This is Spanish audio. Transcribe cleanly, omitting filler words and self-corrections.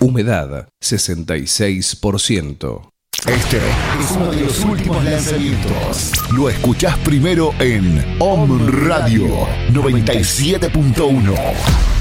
Humedad 66%. Este es uno de los últimos lanzamientos. Lo escuchás primero en Om Radio 97.1.